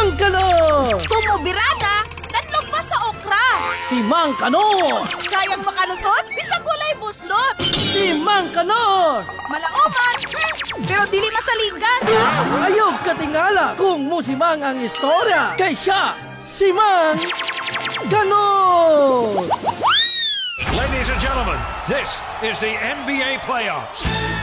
Mang Kanor! Tumubirada, tanlog pa sa okra. Si Mang Kanor! Kayang makalusot, bisag walay buslot. Si Mang Kanor! Malaoman, pero dili masaligan. Ayog katingala kung musimang ang istorya. Kay siya, si Mang Kanor! Ladies and gentlemen, this is the NBA playoffs.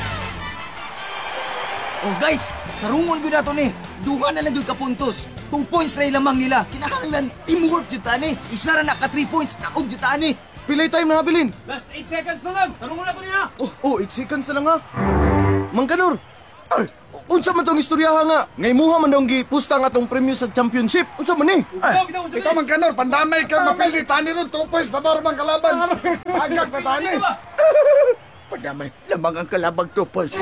Oh guys, tarungon ko na to ni. Duha na lang yung kapuntos. 2 points na lamang nila. Kinahanglan, teamwork dyan tani. Isa ra na ka 3 points, naog dyan tani. Pilay time na habilin. Last 8 seconds na lang. Tarungon na to niya. 8 seconds na lang ha. Mang Kanor, unsa man tong istoryaha nga? Ngay muha man daw gipusta nga tong premyo sa championship. Unsa man ni? Ikaw Mang Kanor, pandamay ka mapili tani ron 2 points na barang kalaban. Agak na tani. Padamay, lamang ang kalabang 2 points.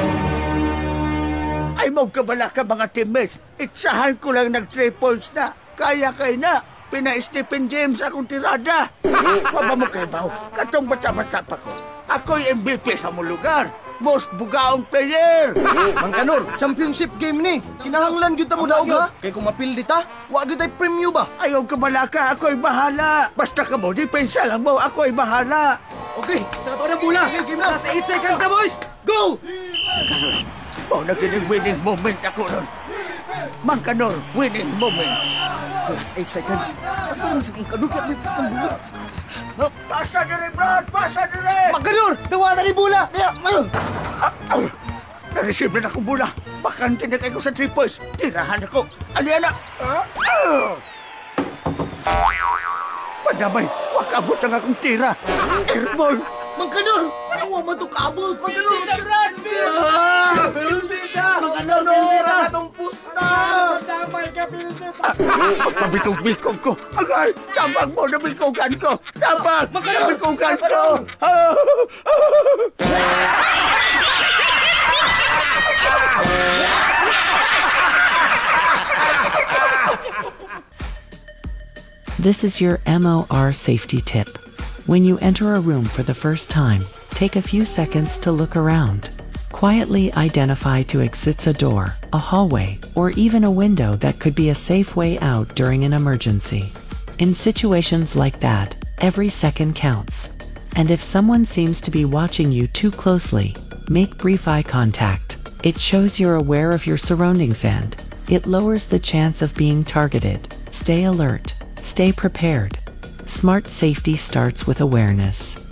Ay mo kabala ka mga teammates. Itsahan ko lang nag 3 points na. Kaya kay na. Pina-Stephen James akong tirada. Waba mo kay Bao, katong bata-bata pa ko. Ako'y MVP sa mong lugar. Most bugaong player. Mang Kanor, championship game ni. Kinahanglan gyud ta mo daog ha. Kay kung mapildi ta, wa gyud tay premyo ba? Ayaw kabala ka, ako'y bahala. Basta ka mo, depensa lang mo, ako'y bahala. Okay, sa kato ng bula. Last 8 seconds na boys. Go! Oh, naging winning moment ako nun. Mang Kanor, winning moment. Last 8 seconds. Asa naman sa kong kanugat ng isang bula? Pasa dire, Brad! Pasa dire! Mang Kanor, dawa na rin bula. Na-receive na akong bula. Bakante na kayo sa 3 points. Tirahan ako. Aliana! Padamay, wakabot ang akong tira. Airball! Mang Kanor, anong waman to kaabot? Mang Kanor, pildi na! Mang Kanor, pildi na itong pusta! Pagpabikog-bikog ko. Agay, sabang mo na bikogan ko. Sabang! Bikogan ko! This is your MOR safety tip. When you enter a room for the first time, take a few seconds to look around. Quietly identify two exits: a door, a hallway, or even a window that could be a safe way out during an emergency. In situations like that, every second counts. And if someone seems to be watching you too closely, make brief eye contact. It shows you're aware of your surroundings and it lowers the chance of being targeted. Stay alert, stay prepared. Smart safety starts with awareness.